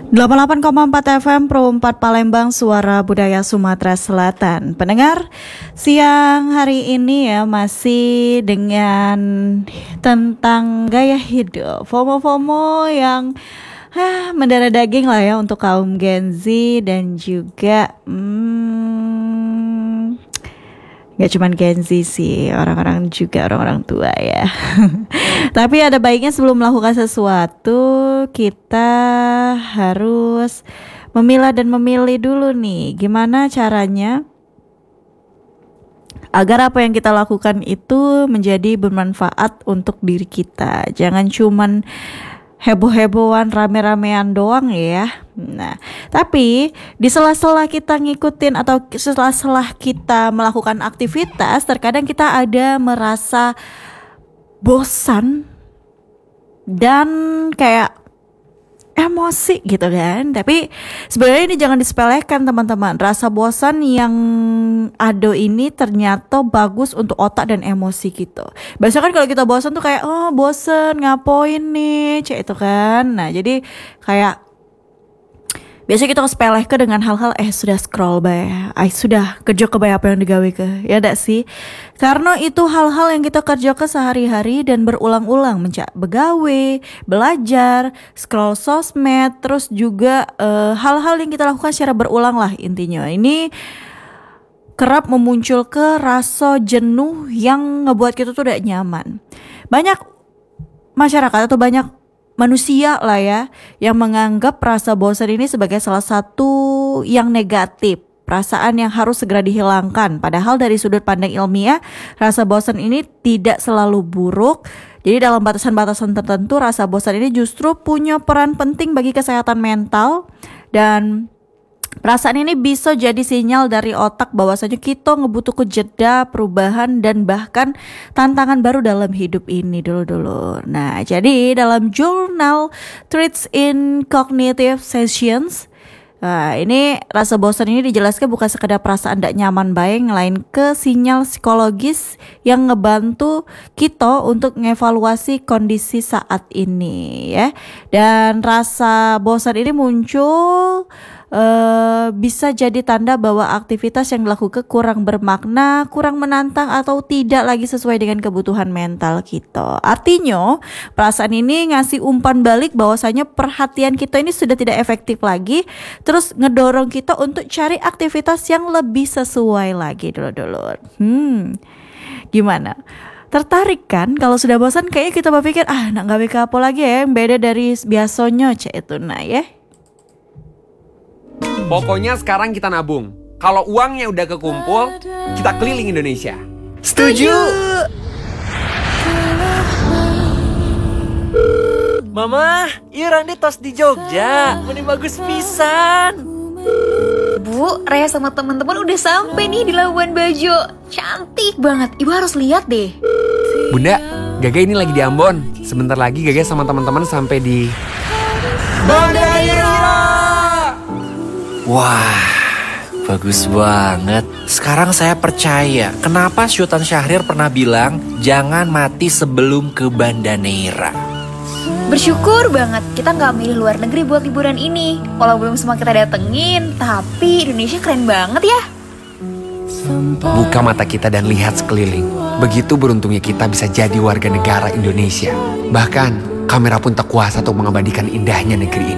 88,4 FM Pro 4 Palembang, Suara Budaya Sumatera Selatan. Pendengar, siang hari ini ya masih dengan tentang gaya hidup, FOMO-FOMO yang mendarah daging lah ya untuk kaum Gen Z dan juga gak cuman Gen Z sih, orang-orang tua ya. Tapi ada baiknya sebelum melakukan sesuatu, kita harus memilah dan memilih dulu nih. Gimana caranya agar apa yang kita lakukan itu menjadi bermanfaat untuk diri kita. Jangan cuman heboh-hebohan, rame-ramean doang ya. Nah, tapi di sela-sela kita ngikutin atau sela-sela kita melakukan aktivitas, terkadang kita ada merasa bosan dan kayak emosi gitu kan. Tapi sebenarnya ini jangan disepelekan teman-teman. Rasa bosan yang ada ini ternyata bagus untuk otak dan emosi gitu. Biasanya kan kalau kita bosan tuh kayak bosan ngapain nih cek itu kan. Nah jadi kayak biasanya kita sepeleh ke dengan hal-hal sudah scroll bay, sudah kerja ke bay apa yang digawe ke, ya enggak sih? Karena itu hal-hal yang kita kerja ke sehari-hari dan berulang-ulang, begawe, belajar, scroll sosmed, terus juga hal-hal yang kita lakukan secara berulang lah intinya. Ini kerap memuncul ke rasa jenuh yang ngebuat kita tuh tidak nyaman. Banyak masyarakat atau banyak manusia lah ya yang menganggap rasa bosan ini sebagai salah satu yang negatif, perasaan yang harus segera dihilangkan. Padahal dari sudut pandang ilmiah, rasa bosan ini tidak selalu buruk. Jadi dalam batasan-batasan tertentu, rasa bosan ini justru punya peran penting bagi kesehatan mental, dan perasaan ini bisa jadi sinyal dari otak bahwasanya kita ngebutuh jeda, perubahan, dan bahkan tantangan baru dalam hidup ini dulu. Nah, jadi dalam jurnal Traits in Cognitive Science, ini rasa bosan ini dijelaskan bukan sekedar perasaan tidak nyaman baik, lain ke sinyal psikologis yang ngebantu kita untuk mengevaluasi kondisi saat ini ya. Dan rasa bosan ini muncul bisa jadi tanda bahwa aktivitas yang dilakukan kurang bermakna, kurang menantang, atau tidak lagi sesuai dengan kebutuhan mental kita. Artinya perasaan ini ngasih umpan balik bahwasanya perhatian kita ini sudah tidak efektif lagi, terus ngedorong kita untuk cari aktivitas yang lebih sesuai lagi dulu. Gimana? Tertarik kan? Kalau sudah bosan kayaknya kita berpikir nak gawe ke apa lagi ya yang beda dari biasanya cek itu nah ya. Pokoknya sekarang kita nabung. Kalau uangnya udah kekumpul, kita keliling Indonesia. Setuju. Mama, iya Randi tos di Jogja. Ini bagus pisan. Bu, Raya sama teman-teman udah sampai nih di Labuan Bajo. Cantik banget. Ibu harus lihat deh. Bunda, Gaga ini lagi di Ambon. Sebentar lagi Gaga sama teman-teman sampai di Banda Neira. Wah, bagus banget. Sekarang saya percaya kenapa Sultan Syahrir pernah bilang jangan mati sebelum ke Banda Neira. Bersyukur banget kita gak milih luar negeri buat liburan ini. Walau belum semua kita datengin, tapi Indonesia keren banget ya. Buka mata kita dan lihat sekeliling. Begitu beruntungnya kita bisa jadi warga negara Indonesia. Bahkan kamera pun tak kuasa untuk mengabadikan indahnya negeri ini.